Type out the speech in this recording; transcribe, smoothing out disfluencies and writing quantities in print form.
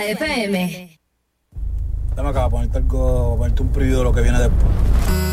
FM. Dame acá, ponerte un preview de lo que viene después.